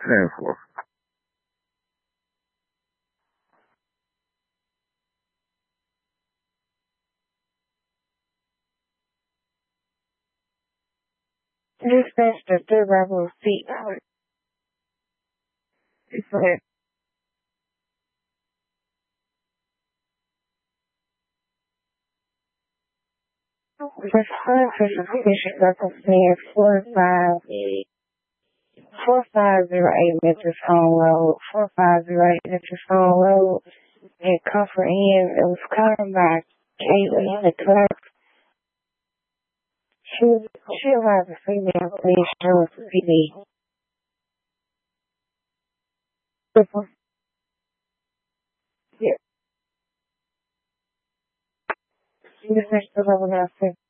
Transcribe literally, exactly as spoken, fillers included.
ten four. Dispatch the third level seat. It's like the time for suspicious circumstance four five four five zero eight Memphis Home Road, four five zero eight Memphis Home Road, and Comfort Inn. It was covered by Caitlin, the clerk. She was she arrived a female police sheriff P D. Yeah. She was next to level nine.